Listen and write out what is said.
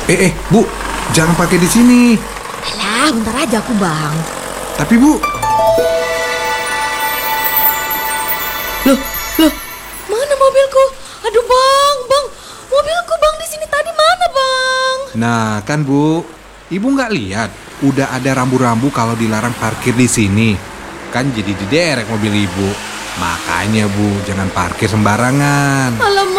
Bu, jangan parkir di sini. Alah, bentar aja aku, Bang. Tapi Bu, Loh, mana mobilku? Aduh, Bang, mobilku, Bang, di sini tadi mana, Bang? nah kan Bu, Ibu nggak lihat udah ada rambu-rambu kalau dilarang parkir di sini. Kan jadi diderek mobil Ibu. Makanya Bu, jangan parkir sembarangan. Alamak.